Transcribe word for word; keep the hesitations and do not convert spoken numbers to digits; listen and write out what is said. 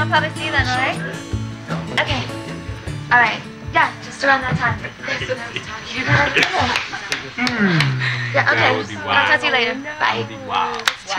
I'll probably see you then, alright? Okay. Alright. Yeah, just around that time. That's what I was talking about. Yeah, okay. I'll talk to you later. Bye. Wow.